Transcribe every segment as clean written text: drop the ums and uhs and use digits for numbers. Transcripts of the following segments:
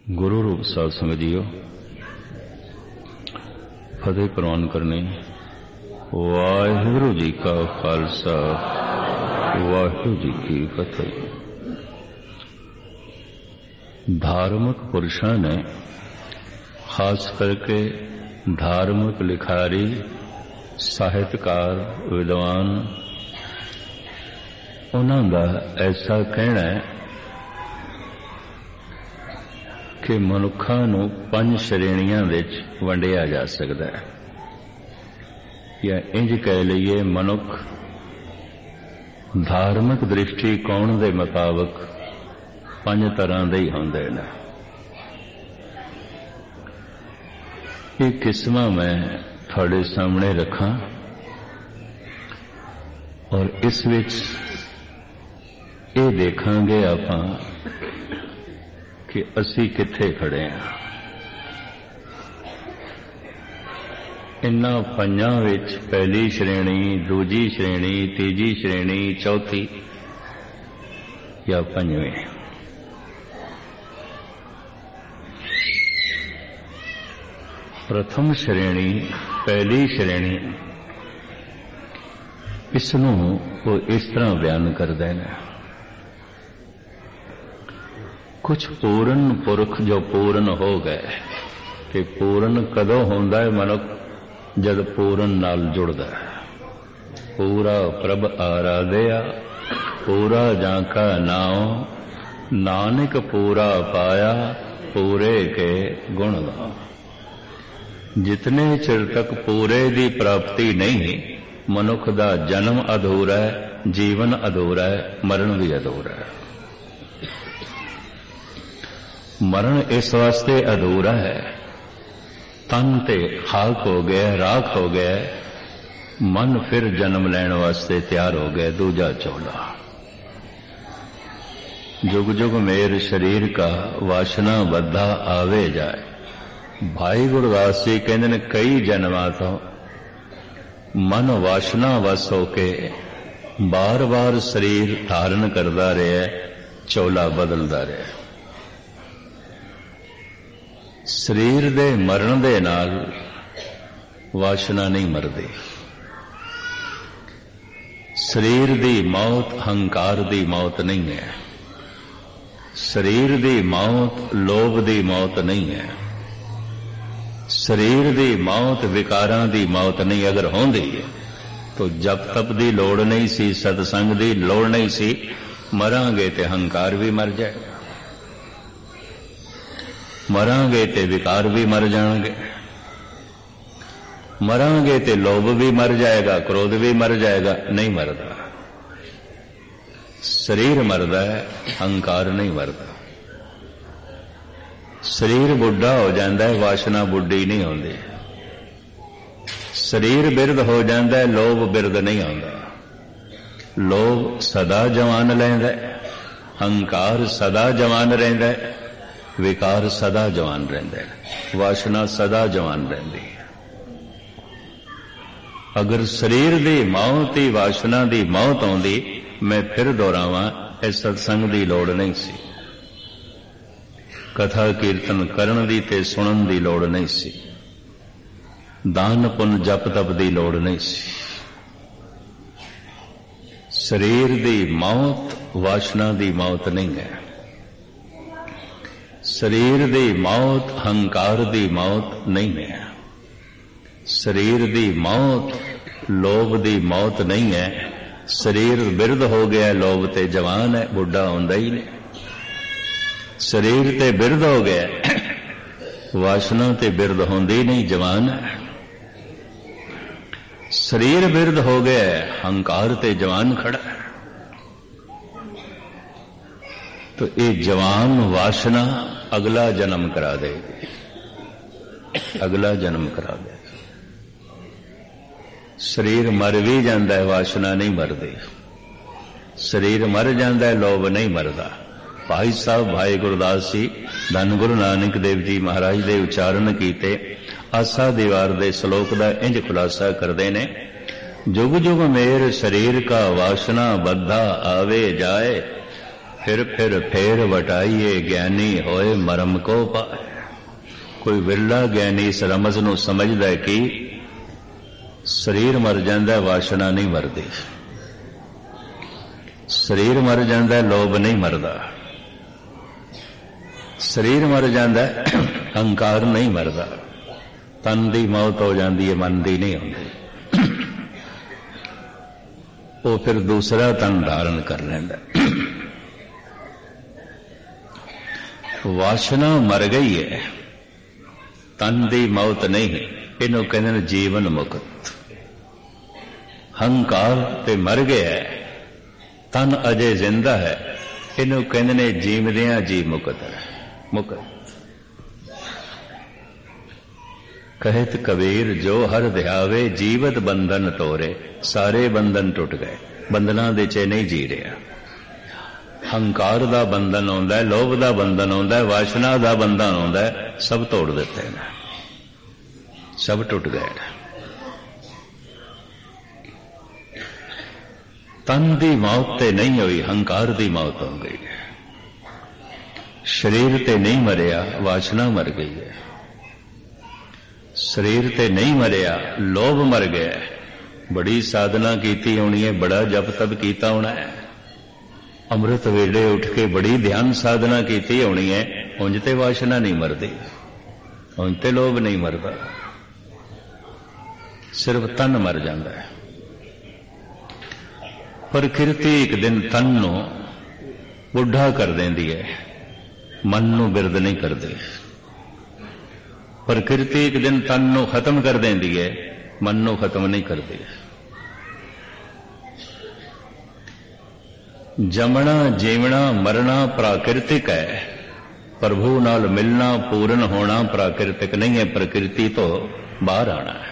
गुरु रूप साध संगत जीओ, फतेह प्रवान करनी। वाहिगुरु जी का खालसा, वाहिगुरु जी की फतेह। धार्मिक पुरुषों ने, खास करके धार्मिक लिखारी, साहित्यकार, विद्वान, उन्हां दा ऐसा कहना है कि मनुखा नूं 5 श्रेणियां विच वंडिया जा सकता है, या इंज कह लीए मनुख धार्मिक दृष्टिकोण के मुताबिक 5 तरह के ही होंदे ने। ये किस्मां मैं थोड़े सामने रखा और इस विच ये देखांगे आपां कि असी कित्थे खड़े हैं। इन्हां 5 विच पहली श्रेणी, दूजी श्रेणी, तीजी श्रेणी, चौथी या 5वीं। प्रथम श्रेणी, पहली श्रेणी, इसनूं वो इस तरह बयान करते हैं। कुछ पूर्ण पुरख जो पूर्ण हो गए, कि पूर्ण कदों होंदा है मनुख, जद पूर्ण नाल जुड़दा है। पूरा प्रभ आराध्या, पूरा जाका नाम, नानक पूरा पाया, पूरे के गुण गाओ। जितने चिर तक पूरे दी प्राप्ति नहीं, मनुख दा जन्म अधूरा है, जीवन अधूरा है, मरण भी अधूरा है। मरण इस वास्ते अधूरा है, तन ते खाक हो गया, राख हो गया, मन फिर जन्म लैण वास्ते तैयार हो गया, दूजा चौला। जुग जुग मेर शरीर का वासना बद्धा आवे जाए। भाई गुरदास जी कहते ने कई जन्मां तो मन वासना वस होके बार बार शरीर धारण करता रहा, चौला बदलता रहा। शरीर दे मरण दे नाल वासना नहीं मरदी। शरीर दी मौत हंकार दी मौत नहीं है। शरीर दी मौत लोभ दी मौत नहीं है। शरीर दी मौत विकारां दी मौत नहीं। अगर होंदी है तो जप तप दी लोड़ नहीं सी, सत्संग दी लोड़ नहीं सी। मरांगे ते हंकार भी मर जाएगा, मरांगे ते विकार भी मर जाएंगे, मरांगे ते लोभ भी मर जाएगा, क्रोध भी मर जाएगा। नहीं मरदा, शरीर मरदा है, हंकार नहीं मरदा। शरीर बुढ़ा हो जाता है, वासना बुढ़ी नहीं होती। शरीर बिरध हो जाता है, लोभ बिरध नहीं होता। लोभ सदा जवान रहिंदा, हंकार सदा जवान रहिंदा, विकार सदा जवान रहिंदा, वासना सदा जवान रहिंदी। अगर शरीर दी मौत ही वासना दी मौत आउंदी, मैं फिर दोहरावां, इस सत्संग दी लोड़ नहीं सी। कथा कीर्तन करन दी ते सुनन दी लोड़ नहीं सी। दान पुन जप तप दी लोड़ नहीं सी। शरीर दी मौत वासना दी मौत नहीं है। शरीर दी मौत हंकार दी मौत नहीं है। शरीर दी मौत लोभ दी मौत नहीं है। शरीर बिरध हो गया, लोभ ते जवान है, बुढ़ा होंदा ही नहीं। शरीर ते बिरध हो गया, वासना ते बिरध होंदी नहीं, जवान है। शरीर बिरध हो गया, हंकार ते जवान खड़ा है। तो ये जवान वासना अगला जन्म करा देगी, अगला जन्म करा देगी। शरीर मर भी जाता है, वासना नहीं मरदी। शरीर मर जाता है, लोभ नहीं मरदा। भाई साहब भाई गुरदास जी धन गुरु नानक देव जी महाराज दे उच्चारण कीते आसा दीवार दे श्लोक दा इंज खुलासा करदे ने। जुग जुग मेर शरीर का वासना बद्धा आवे जाए, फिर फेर वटाइए ज्ञानी होए मरम को पाए। कोई विरला ज्ञानी इस रमज नूं समझदा है कि शरीर मर जांदा वासना नहीं मरदी, शरीर मर जांदा लोभ नहीं मरदा, शरीर मर जांदा अहंकार नहीं मरदा, तन दी मौत हो जाती है मन दी नहीं होती। वो फिर दूसरा तन धारण कर लेंदा। वासना मर गई है, तन दी मौत नहीं, इनू कहते हैं जीवन मुक्त। हंकार ते मर गया है, तन अजे जिंदा है, इनू कहते हैं जीवदियां जी मुक्त है। मुक्त कहत कबीर जो हर ध्यावे जीवत बंधन तोरे। सारे बंधन टुट गए, बंधना दे च नहीं जी रहा। हंकार दा बंधन आउंदा है, लोभ दा बंधन आउंदा है, वासना दा बंधन आउंदा है, सब तोड़ दिते हैं, सब टुट गए। तन दी मौत ते नहीं हुई, हंकार दी मौत हो गई। शरीर ते नहीं मरिया, वासना मर गई है। शरीर ते नहीं मरिया, लोभ मर गया। बड़ी साधना कीती होनी है, बड़ा जप तप कीता होना है, अमृत वेले उठ के बड़ी ध्यान साधना कीती होनी है, उंज ते वासना नहीं मरदी, उंज ते लोभ नहीं मरदा, सिर्फ तन मर जाता है। प्रकृति एक दिन तन नूं बुढ़ा कर देंदी है, मन नूं बिरद नहीं करदी। प्रकृति एक दिन तन नूं खत्म कर देंदी है, मन नूं खत्म नहीं करदी। जमना जीवना मरना प्राकृतिक है, प्रभु नाल मिलना पूर्ण होना प्राकृतिक नहीं है। प्रकृति तो बाहर आना है।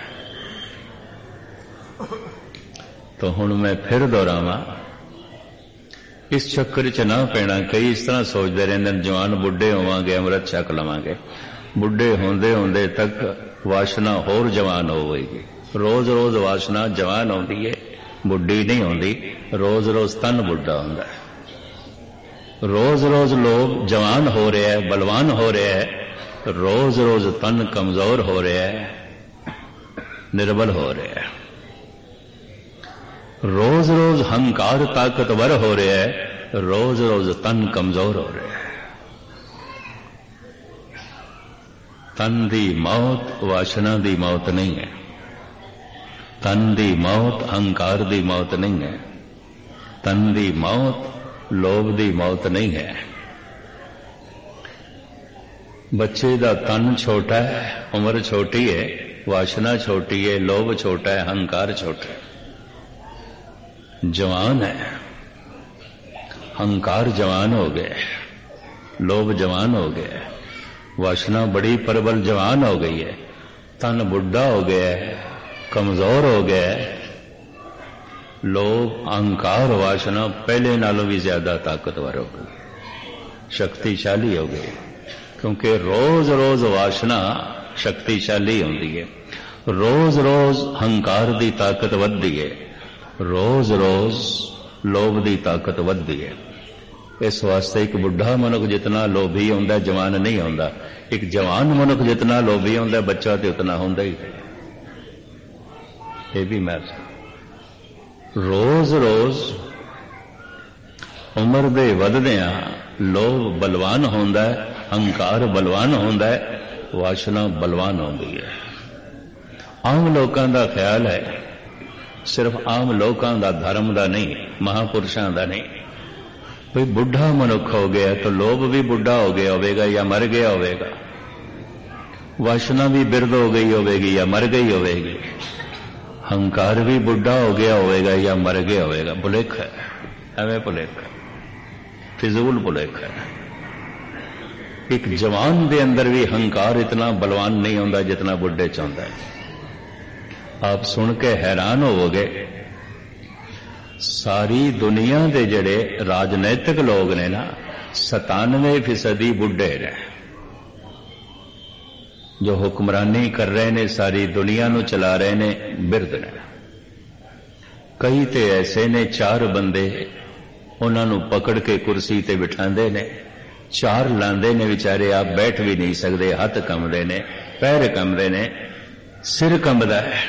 तो हुण मैं फिर दोहरावां, इस चक्कर च ना पैना। कई इस तरह सोचते रहंदे ने जवान बुढ़े होवांगे, अमृत छक लवांगे। बुढ़े होंदे होंदे तक वासना होर जवान होवेगी। रोज रोज वासना जवान होंदी है, बुढ़ी नहीं होंदी। रोज रोज तन बुढ़ा होंदा है। रोज रोज लोग जवान हो रहे हैं, बलवान हो रहे हैं, रोज रोज तन कमजोर हो रहा है, निर्बल हो रहा है। रोज रोज हंकार ताकतवर हो रहा है, रोज रोज तन कमजोर हो रहा है। तन दी मौत वासना दी मौत नहीं है, तन दी मौत अहंकार दी मौत नहीं है, तन दी मौत लोभ दी मौत नहीं है। बच्चे दा तन छोटा है, उम्र छोटी है, वासना छोटी है, लोभ छोटा है, अहंकार छोटा है। जवान है, अहंकार जवान हो गया, लोभ जवान हो गया, वासना बड़ी प्रबल जवान हो गई है, तन बुढ़ा हो गया है, कमजोर हो गया है। लोभ अहंकार वासना पहले नालों भी ज्यादा ताकतवर हो गई, शक्तिशाली हो गई। क्योंकि रोज रोज वासना शक्तिशाली होती है, रोज रोज अहंकार की ताकत बढ़ती है, रोज रोज लोभ की ताकत बढ़ती है। इस वास्ते एक बुढ़ा मनुख जितना लोभी होंदा जवान नहीं होंदा, एक जवान मनुख जितना लोभी होंदा बच्चा तो उतना होंदा ही। ये भी मैं रोज रोज उम्र दे वधदियां लोभ बलवान होंदा है, अहंकार बलवान होंदा है, वासना बलवान होंदी है। आम लोगों का ख्याल है, सिर्फ आम लोगों का धर्म का नहीं, महापुरुषों का नहीं, कोई बुढ़ा मनुख हो गया तो लोभ भी बुढ़ा हो गया होगा या मर गया होगा, वासना भी बिरद हो गई होगी या मर गई होगी, अहंकार भी बुढ़ा हो गया होगा या मर गया होगा। भुलेख है, एवं भुलेख, फिजूल भुलेख है। एक जवान दे अंदर भी अहंकार इतना बलवान नहीं होता जितना बुढ़े चाहता है। आप सुन के हैरान होवोगे, सारी दुनिया के जड़े राजनैतिक लोग ने ना 97% बुढ़े ने, जो हुक्मरानी कर रहे ने, सारी दुनिया नू चला रहे ने, बिरद ने। कई तो ऐसे ने 4 बंदे ਉਹਨਾਂ ਨੂੰ ਪਕੜ ਕੇ ਕੁਰਸੀ ਤੇ ਬਿਠਾਉਂਦੇ ਨੇ, ਚਾਰ ਲਾਉਂਦੇ ਨੇ, ਵਿਚਾਰੇ ਆਪ ਬੈਠ ਵੀ ਨਹੀਂ ਸਕਦੇ, ਹੱਥ ਕੰਬਦੇ ਨੇ, ਪੈਰ ਕੰਬਦੇ ਨੇ, ਸਿਰ ਕੰਬਦਾ ਹੈ।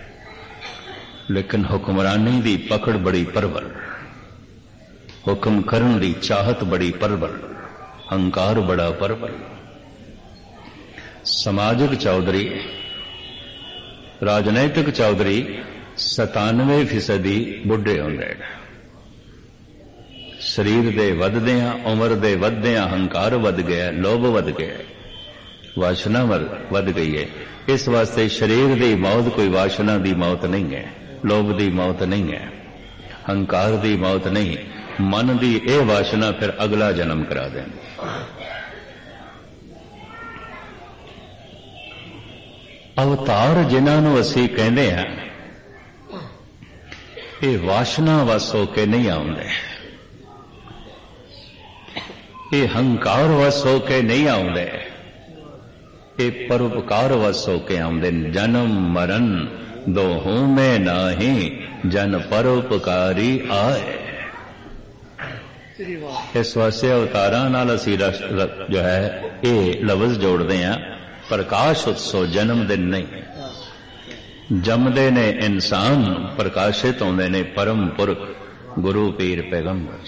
ਲੇਕਿਨ ਹੁਕਮਰਾਨੀ ਦੀ ਪਕੜ ਬੜੀ ਪ੍ਰਬਲ, ਹੁਕਮ ਕਰਨ ਦੀ ਚਾਹਤ ਬੜੀ ਪ੍ਰਬਲ, ਹੰਕਾਰ ਬੜਾ ਪ੍ਰਬਲ। ਸਮਾਜਿਕ ਚੌਧਰੀ, ਰਾਜਨੀਤਿਕ ਚੌਧਰੀ 97% ਬੁੱਢੇ ਹੁੰਦੇ ਨੇ। ਸਰੀਰ ਦੇ ਵੱਧਦਿਆਂ, ਉਮਰ ਦੇ ਵੱਧਦਿਆਂ ਹੰਕਾਰ ਵੱਧ ਗਿਆ, ਲੋਭ ਵੱਧ ਗਿਆ, ਵਾਸ਼ਨਾ ਵੱਧ ਗਈ ਹੈ। ਇਸ ਵਾਸਤੇ ਸਰੀਰ ਦੀ ਮੌਤ ਕੋਈ ਵਾਸ਼ਨਾ ਦੀ ਮੌਤ ਨਹੀਂ ਹੈ, ਲੋਭ ਦੀ ਮੌਤ ਨਹੀਂ ਹੈ, ਹੰਕਾਰ ਦੀ ਮੌਤ ਨਹੀਂ। ਮਨ ਦੀ ਇਹ ਵਾਸ਼ਨਾ ਫਿਰ ਅਗਲਾ ਜਨਮ ਕਰਾ ਦੇਂਦੀ। ਅਵਤਾਰ ਜਿਨ੍ਹਾਂ ਨੂੰ ਅਸੀਂ ਕਹਿੰਦੇ ਹਾਂ, ਇਹ ਵਾਸ਼ਨਾ ਵਸ ਹੋ ਕੇ ਨਹੀਂ ਆਉਂਦੇ, ਇਹ ਹੰਕਾਰ ਵਸ ਹੋ ਕੇ ਨਹੀਂ ਆਉਂਦੇ, ਇਹ ਪਰਉਪਕਾਰ ਵਸ ਹੋ ਕੇ ਆਉਂਦੇ ਨੇ। ਜਨਮ ਮਰਨ ਦੋਹੋਂ ਮੈਂ ਨਾਹੀਂ, ਜਨ ਪਰਉਪਕਾਰੀ ਆਏ। ਇਸ ਵਾਸਤੇ ਅਵਤਾਰਾਂ ਨਾਲ ਅਸੀਂ ਜੋ ਹੈ ਇਹ ਲਫ਼ਜ਼ ਜੋੜਦੇ ਹਾਂ, ਪ੍ਰਕਾਸ਼ ਉਤਸਵ, ਜਨਮ ਦਿਨ ਨਹੀਂ। ਜੰਮਦੇ ਨੇ ਇਨਸਾਨ, ਪ੍ਰਕਾਸ਼ਿਤ ਹੁੰਦੇ ਨੇ ਪਰਮ ਪੁਰਖ ਗੁਰੂ ਪੀਰ ਪੈਗੰਬਰ।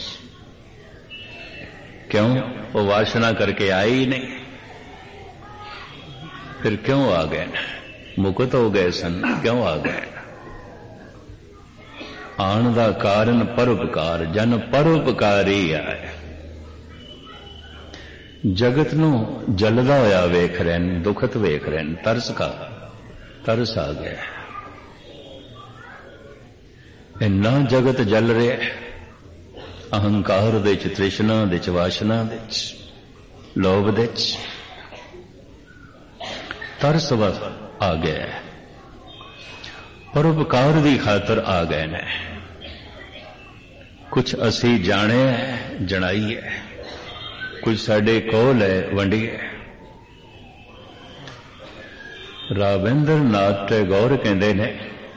ਕਿਉਂ? ਉਹ ਵਾਸ਼ਨਾ ਕਰਕੇ ਆਏ ਹੀ ਨਹੀਂ, ਫਿਰ ਕਿਉਂ ਆ ਗਏ? ਮੁਕਤ ਹੋ ਗਏ ਸਨ, ਕਿਉਂ ਆ ਗਏ? ਆਣ ਦਾ ਕਾਰਨ ਪਰਉਪਕਾਰ, ਜਨ ਪਰਉਪਕਾਰੀ ਆਏ। ਜਗਤ ਨੂੰ ਜਲਦਾ ਹੋਇਆ ਵੇਖ ਰਹੇ ਨੇ, ਦੁਖਤ ਵੇਖ ਰਹੇ ਨੇ, ਤਰਸ ਆ ਗਿਆ। ਇੰਨਾ ਜਗਤ ਜਲ ਰਿਹਾ, ਅਹੰਕਾਰ ਦੇ ਚ, ਤ੍ਰਿਸ਼ਨਾ ਦੇ ਚ, ਵਾਸ਼ਨਾ ਦੇ ਚ, ਲੋਭ ਦੇ ਚ, ਤਰਸ ਆ ਗਿਆ। ਪਰਉਪਕਾਰ ਦੀ ਖਾਤਰ ਆ ਗਏ ਨੇ। ਕੁਛ ਅਸੀਂ ਜਾਣਿਆ, ਜਣਾਈਏ, ਕੁਝ ਸਾਡੇ ਕੋਲ ਹੈ, ਵੰਡੀਏ। ਰਾਬਿੰਦਰ ਨਾਥ ਟੈਗੋਰ ਕਹਿੰਦੇ ਨੇ,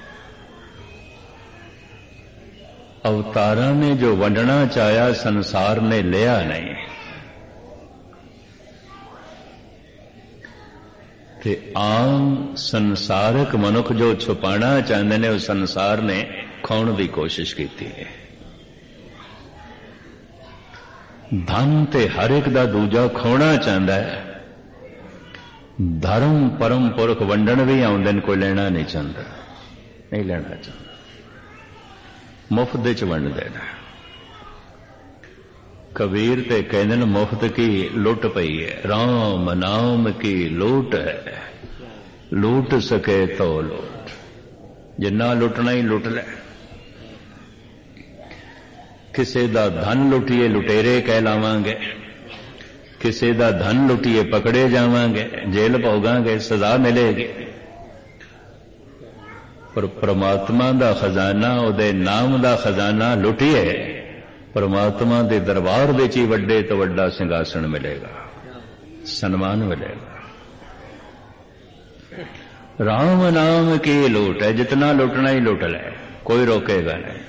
ਅਵਤਾਰਾਂ ਨੇ ਜੋ ਵੰਡਣਾ ਚਾਹਿਆ, ਸੰਸਾਰ ਨੇ ਲਿਆ ਨਹੀਂ, ਤੇ ਆਮ ਸੰਸਾਰਕ ਮਨੁੱਖ ਜੋ ਛੁਪਾਣਾ ਚਾਹੁੰਦੇ ਨੇ, ਉਹ ਸੰਸਾਰ ਨੇ ਖਾਣ ਦੀ ਕੋਸ਼ਿਸ਼ ਕੀਤੀ ਹੈ। ਧਨ ਤੇ ਹਰ ਇੱਕ ਦਾ ਦੂਜਾ ਖੋਣਾ ਚਾਹੁੰਦਾ ਹੈ। ਧਰਮ ਪਰਮ ਪੁਰਖ ਵੰਡਣ ਵੀ ਆਉਂਦੇ ਨੇ, ਕੋਈ ਲੈਣਾ ਨਹੀਂ ਚਾਹੁੰਦਾ, ਨਹੀਂ ਲੈਣਾ ਚਾਹੁੰਦਾ, ਮੁਫਤ ਦੇ ਚ ਵੰਡਦੇ ਨੇ। ਕਬੀਰ ਤੇ ਕਹਿੰਦੇ ਨੇ, ਮੁਫਤ ਕੀ ਲੁੱਟ ਪਈ ਹੈ, ਰਾਮ ਨਾਮ ਕੀ ਲੂਟ ਹੈ, ਲੂਟ ਸਕੇ ਤੋ ਲੂਟ। ਜਿੰਨਾ ਲੁੱਟਣਾ ਹੀ ਲੁੱਟ ਲੈ। ਕਿਸੇ ਦਾ ਧਨ ਲੁੱਟੀਏ ਲੁਟੇਰੇ ਕਹਿਲਾਵਾਂਗੇ, ਕਿਸੇ ਦਾ ਧਨ ਲੁੱਟੀਏ ਪਕੜੇ ਜਾਵਾਂਗੇ, ਜੇਲ੍ਹ ਭੋਗਾਂਗੇ, ਸਜ਼ਾ ਮਿਲੇਗੀ। ਪਰ ਪ੍ਰਮਾਤਮਾ ਦਾ ਖਜ਼ਾਨਾ, ਉਹਦੇ ਨਾਮ ਦਾ ਖਜ਼ਾਨਾ ਲੁੱਟੀਏ, ਪ੍ਰਮਾਤਮਾ ਦੇ ਦਰਬਾਰ ਵਿੱਚ ਹੀ ਵੱਡੇ ਤੋਂ ਵੱਡਾ ਸਿੰਘਾਸਣ ਮਿਲੇਗਾ, ਸਨਮਾਨ ਮਿਲੇਗਾ। ਰਾਮ ਨਾਮ ਕੀ ਲੂਟ ਹੈ, ਜਿਤਨਾ ਲੁੱਟਣਾ ਹੀ ਲੁੱਟ ਲੈ, ਕੋਈ ਰੋਕੇਗਾ ਨਹੀਂ।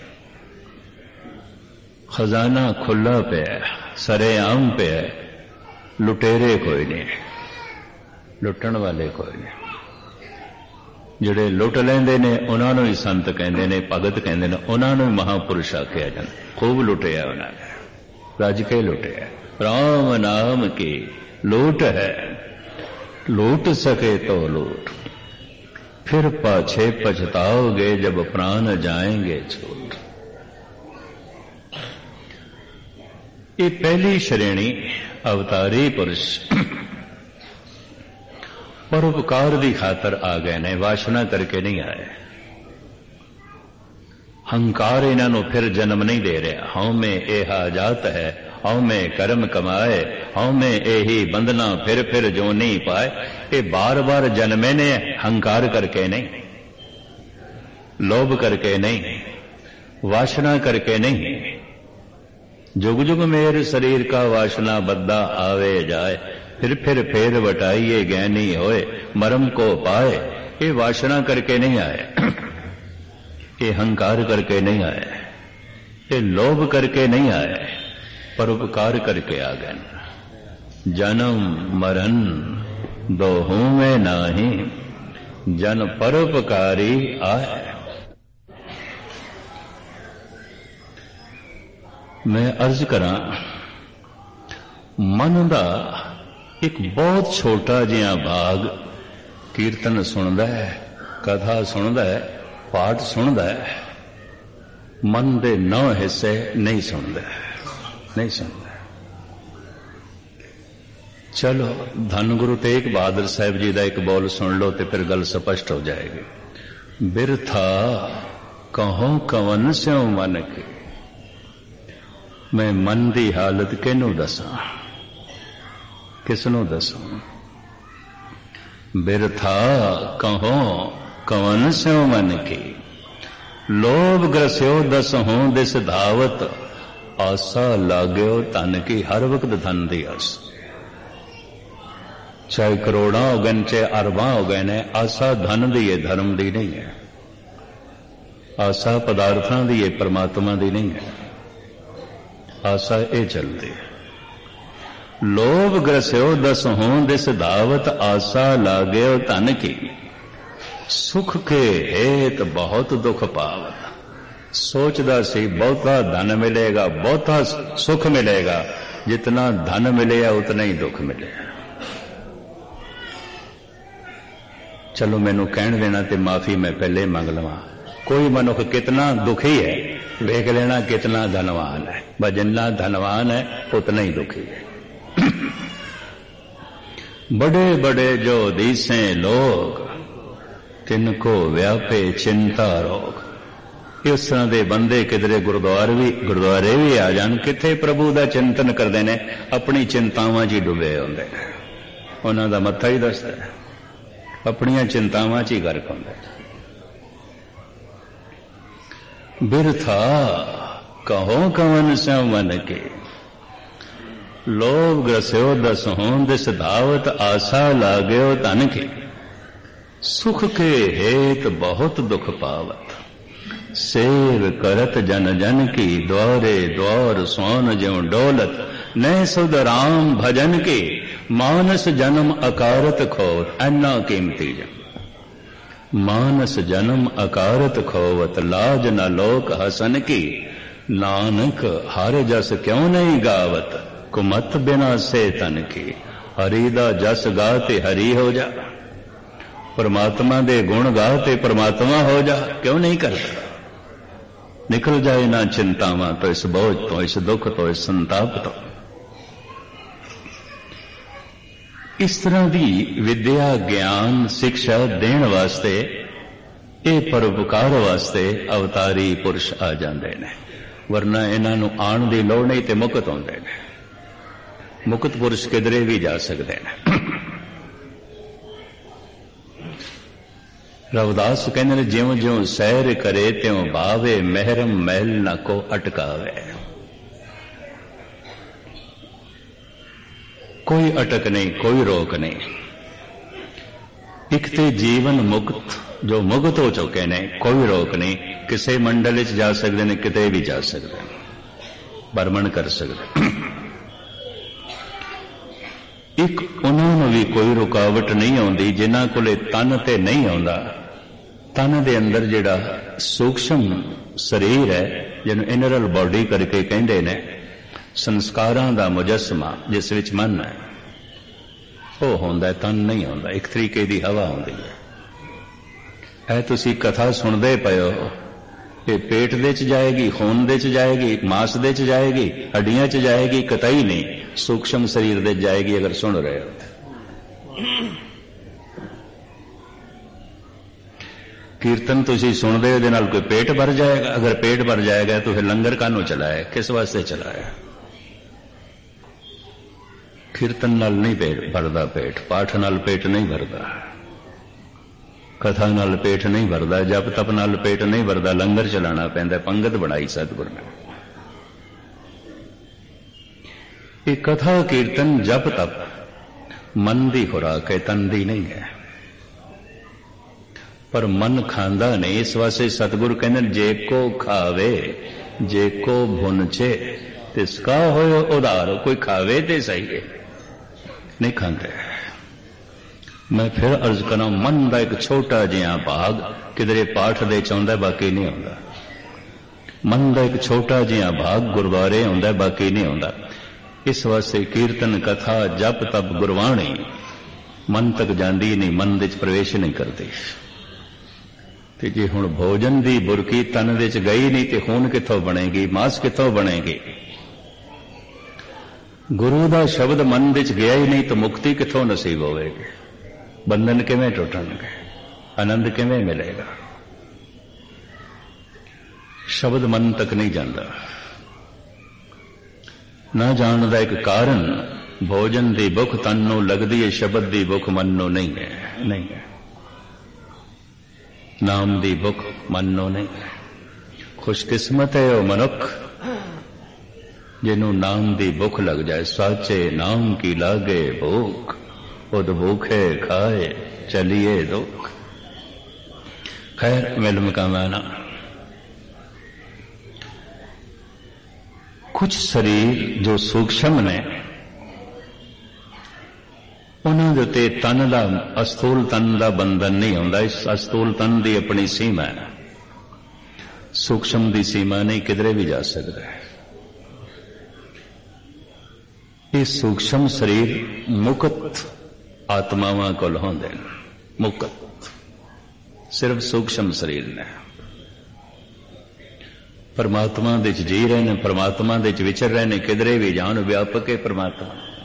ਖਜ਼ਾਨਾ ਖੁੱਲਾ ਪਿਆ, ਸਰੇਆਮ ਪਿਆ, ਲੁਟੇਰੇ ਕੋਈ ਨਹੀਂ, ਲੁੱਟਣ ਵਾਲੇ ਕੋਈ ਨਹੀਂ। ਜਿਹੜੇ ਲੁੱਟ ਲੈਂਦੇ ਨੇ ਉਹਨਾਂ ਨੂੰ ਹੀ ਸੰਤ ਕਹਿੰਦੇ ਨੇ, ਭਗਤ ਕਹਿੰਦੇ ਨੇ, ਉਹਨਾਂ ਨੂੰ ਮਹਾਪੁਰਸ਼ ਆਖਿਆ ਜਾਂਦਾ। ਖੂਬ ਲੁੱਟਿਆ ਉਹਨਾਂ ਨੇ, ਰੱਜ ਕੇ ਲੁੱਟਿਆ। ਰਾਮ ਨਾਮ ਕੀ ਲੂਟ ਹੈ, ਲੂਟ ਸਕੇ ਤੋ ਲੂਟ, फिर पाछे पछताओगे जब प्राण जाएंगे छूट। ये पहली श्रेणी अवतारी पुरुष परोपकार की खातर आ गए ने, वासना करके नहीं आए। हंकार इन्हों फिर जन्म नहीं दे रहा। हाँ में यह जात है, हाँ में कर्म कमाए, हाँ में यही बंधना फिर जो नहीं पाए। ये बार बार जन्मे ने हंकार करके नहीं, लोभ करके नहीं, वासना करके नहीं। जुग जुग मेरे शरीर का वासना बद्दा आवे जाए, फिर वटाइए ज्ञानी होए, मरम को पाए। ये वासना करके नहीं आए, ये हंकार करके नहीं आए। ये लोभ करके नहीं आए, परोपकार करके आ गए। जन्म मरण दोहू में नाही, जन परोपकारी आए। मैं अर्ज करा, मन का एक बहुत छोटा जिहा भाग कीर्तन सुनदा है, कथा सुनदा है, पाठ सुनदा है, मन दे 9 हिस्से नहीं सुनदा, नहीं सुनदा। चलो धन गुरु तेग बहादुर साहब जी का एक बोल सुन लो तो फिर गल स्पष्ट हो जाएगी। बिरथा कहो कवन स्यों मन के, मैं मन की हालत किनू दसा, किसनों दसा। बिरथा कहो कवन स्यों मन की, लोभ ग्रस्यो दस हों दिस धावत, आसा लाग्यो धन की, हर वक्त धन दी आस। चाहे करोड़ा हो गए चाहे अरबा हो गए ने, आसा धन दी है, धर्म दी नहीं है। आसा पदार्थां दी है, परमात्मा दी नहीं है। आसा ये चलती है। लोभ ग्रस्यो दस हों दिस धावत, आसा लाग्यो धन की, सुख के हेत बहुत दुख पावत। सोचदा सी बहुता धन मिलेगा, बहुता सुख मिलेगा, जितना धन मिलेगा उतना ही दुख मिलेगा। चलो मैनू कहण देना ते माफी मैं पहले मंग लवा। कोई मनुख कितना दुखी है वेख लेना, कितना धनवान है। बस जितना धनवान है उतना ही दुखी है। बड़े बड़े जो दिसे लोग, तिनको व्यापे चिंता रोग। इस तरह के बंदे किधरे गुरुद्वारे भी आ जान, किथे प्रभु का चिंतन करते हैं, अपनी चिंतावां च डुबे होंदे ने। उन्हां दा मत्था ही दसदा है, अपनियां चिंतावां च ही गर्क होंदे। बिरथा कहो कवन स्यों मन के, लोभ ग्रस्यो दस हों दिस धावत, आसा लाग्यो धन के, सुख के हेत बहुत दुख पावत। सेव करत जन जन की, द्वारे द्वार सोन ज्यों डोलत, न सुध राम भजन के, मानस जन्म अकारत खोवत। ऐना कीमती जन मानस जन्म अकारत खोवत, लाज न लोक हसन की, नानक हर जस क्यों नहीं गावत, कुमत बिना से तन की। हरि दा जस गाते हरि हो जा, परमात्मा दे गुण गाते परमात्मा हो जा। क्यों नहीं करता? निकल जाए ना चिंतावां तो, इस बोझ तो, इस दुख तो, इस संताप तो। इस तरह की विद्या ज्ञान शिक्षा देने वास्ते, ये परोपकार वास्ते अवतारी पुरुष आ जाते हैं, वरना इन्हों आने की लौड़ नहीं तो मुक्त होंदे ने। मुक्त पुरुष किधरे भी जा सकते हैं। रविदास कहते ज्यों ज्यों सैर करे त्यों भावे, महरम महल न को अटकावे। कोई अटक नहीं, कोई रोक नहीं। एक ते जीवन मुक्त जो मुक्त हो चुके ने, कोई रोक नहीं। किसी मंडल च जा सकते हैं, किते भी जा सकते हैं, भ्रमण कर सकते। एक उन्होंने भी कोई रुकावट नहीं आती जिन्हां कोले तन ते नहीं आंदा। तन दे अंदर जिहड़ा सूक्ष्म शरीर है, जिन्हों इनरल बॉडी करके कहते ने, संस्कारां दा मुजस्मा जिस विच मन है, वो होंदा, तन नहीं होंदा। एक तरीके दी हवा होंदी है। ऐ तुसी कथा सुनदे पए हो, ये पेट दे च जाएगी, खून दे च जाएगी, मांस दे च जाएगी, हड्डियां च जाएगी, कतई नहीं सूक्ष्म शरीर दे जाएगी। अगर सुन रहे हो कीर्तन तुसी सुनदे हो, नाल कोई पेट भर जाएगा। अगर पेट भर जाएगा तो फिर लंगर कानू चलाए, किस वास्ते चलाया? कीर्तन नाल नहीं पेट भरदा, पेट पाठ नाल पेट नहीं भरदा, कथा नाल पेट नहीं भरदा, जप तप नाल पेट नहीं भरदा। लंगर चलाना पैंदा, पंगत बनाई सतगुर ने। ये कथा कीर्तन जप तप मन दी खुराक है, तन दी नहीं है। पर मन खांदा नहीं, इस वास्ते सतगुरु कहते जे को खावे जे को भुन छे तिसका होयो उधार। कोई खावे ते सही है, नहीं खाते। मैं फिर अर्ज करा, मन का एक छोटा जिहा भाग किधरे पाठ दे चाहता, बाकी नहीं आता। मन का एक छोटा जिहा भाग गुरुद्वारे आंदा, बाकी नहीं आता। इस वास्ते कीर्तन कथा जप तप गुरबाणी मन तक जाती नहीं, मन दे प्रवेश नहीं करती। ते जे हुण भोजन की बुरकी तन दे गई नहीं तो खून कित्थों बनेगी, मांस कित्थों बनेगी। गुरु का शब्द मन दे गया ही नहीं तो मुक्ति कित्थों नसीब होवेगी, बंधन किवें टुटणगे, आनंद किवें मिलेगा। शब्द मन तक नहीं जाता। ना जान का एक कारण भोजन की भुख तन नूं लगदी है, शब्द की भुख मन नूं नहीं है। नहीं है, नाम की भुख मन नूं नहीं है। खुशकिस्मत है वह मनुख जिन्हों नाम की भुख लग जाए। साचे नाम की लागे भूख, उद भूखे खाए चलिए दुख। खैर मिल मकाना। कुछ शरीर जो सूक्ष्म ने उन्होंने उत्ते तन का अस्थूल तन का बंधन नहीं होता। इस अस्थूल तन की अपनी सीमा है, सूक्ष्म की सीमा नहीं, किधरे भी जा सकता है। ये सूक्ष्म शरीर मुक्त आत्मावां कोल होंदे ने, मुक्त सिर्फ सूक्ष्म शरीर ने। परमात्मा दे च जी रहे ने, परमात्मा दे च विचर रहे ने, किधरे भी जान व्यापक है परमात्मा।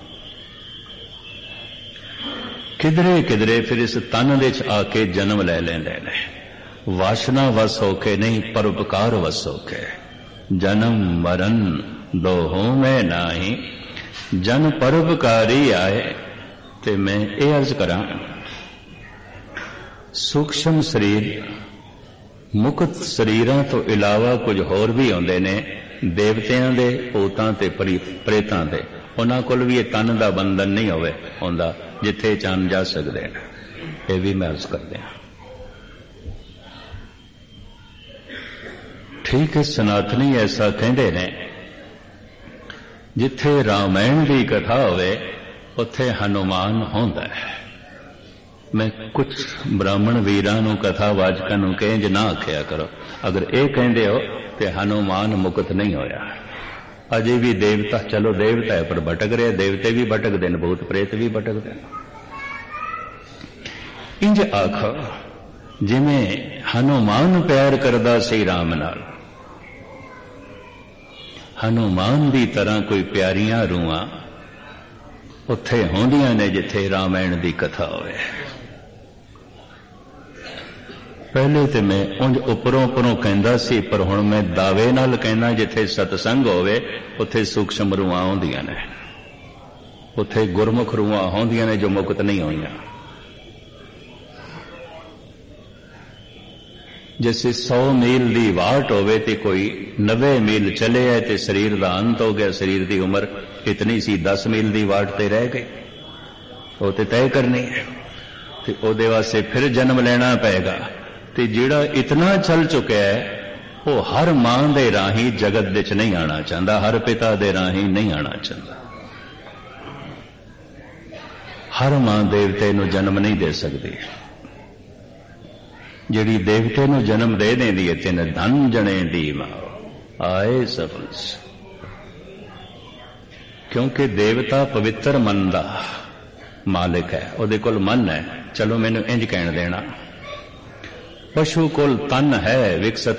किधरे किधरे फिर इस तन दे च आके जन्म ले लेंदे ने। वासना वस होके नहीं, परोपकार वस होके। जन्म मरण दोहों में नाही, जन परोपकारी आए। ते मैं ये अर्ज करा, सूक्ष्म शरीर मुक्त शरीरां तो इलावा कुछ होर भी आउंदे ने, देवतियां दे, भूतां ते प्रेतां दे। उन्हां कोल भी ये तन का बंधन नहीं होवे होंदा, जिथे चान जा सकदे ने। ये भी मैं अर्ज करदे हां। ठीक है, सनातनी ऐसा कहते ने, जिथे रामायण की कथा होवे उत्थे हनुमान होंदा है। मैं कुछ ब्राह्मण वीरां नूं कथावाचकां नूं कहें ना आख्या करो, अगर ये कहंदे हो तो हनुमान मुक्त नहीं होया। अजे भी देवता, चलो देवता है पर भटक रहे, देवते भी भटकते हैं, भूत प्रेत भी भटकते हैं। इंज आखो जिवें हनुमान प्यार करदा सी राम नाल, हनुमान की तरह कोई प्यारियां रूहां उत्थे होंदियां ने जिथे रामायण की कथा होवे। पहले तो मैं उंज उपरों उपरों कहंदा सी, पर हुण मैं दावे नाल कहना, जिथे सतसंग होवे उत्थे सूक्ष्म रूहां होंदियां ने, उत्थे गुरमुख रूहां होंदियां ने जो मुक्त नहीं होईयां। जैसे 100 मील की वाट होवे ते कोई 90 मील चले है तो शरीर का अंत हो गया, शरीर की उम्र इतनी सी, 10 मील की वाट ते रह गई, वो तो तय करनी है। तो उहदे वास्ते फिर जन्म लेना पेगा। तो जिहड़ा इतना चल चुका है वो हर मां दे राही जगत विच नहीं आना चाहता, हर पिता दे राही नहीं आना चाहता। हर मां देवते नूं जन्म नहीं दे सकती। जिहड़ी देवते नूं जन्म दे देंदी है, तिन धन जने दी मां आए सबंस। क्योंकि देवता पवित्र मन दा मालिक है, उहदे कोल मन है। चलो मैनूं इंज कहण देना, पशु कोल तन है विकसित